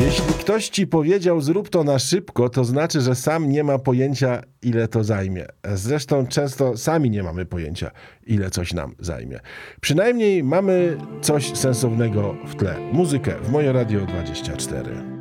Jeśli ktoś ci powiedział zrób to na szybko, to znaczy, że sam nie ma pojęcia, ile to zajmie. Zresztą często sami nie mamy pojęcia, ile coś nam zajmie. Przynajmniej mamy coś sensownego w tle. Muzykę w Moje Radio 24.